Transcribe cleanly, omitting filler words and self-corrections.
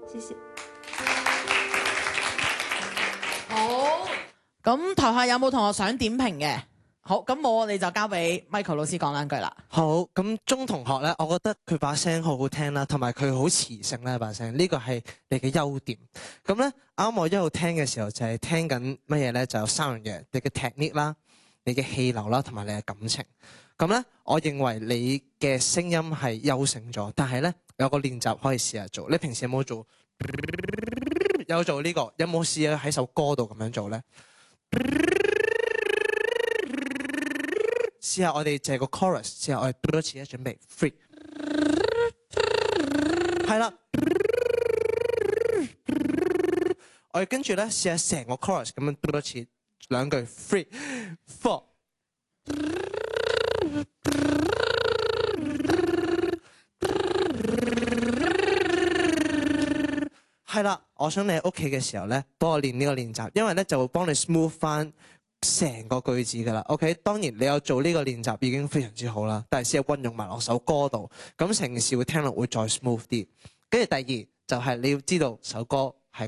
謝謝。 好，咁台下有冇同學想點評嘅？好，咁我哋就交俾 Michael 老師講兩句啦。 好，咁鐘同學咧，我覺得佢把聲好好聽啦，同埋佢好磁性啦把聲，呢個係你嘅優點。咁咧，啱我一路聽嘅時候就係聽緊乜嘢咧？就有三樣嘢，你嘅 technique 啦，你嘅氣流啦，同埋你嘅感情。咁咧，我認為你嘅聲音係優勝咗，但係咧有個練習可以試下做。你平時有冇做？有做呢個？有冇試下喺首歌度咁樣做咧？試下我哋借個 chorus，試下我哋多次，準備 free， 係啦，我哋跟住咧試下成個 chorus 咁樣多次，兩句 free four， 係啦，我想你喺屋企嘅時候咧，幫我練呢個練習，因為咧就會幫你 smooth 翻成個句子㗎啦。OK， 當然你有做呢個練習已經非常之好啦，但係先有運用埋落首歌度，咁成件事會聽落會再 smooth 啲。跟住第二就係你要知道首歌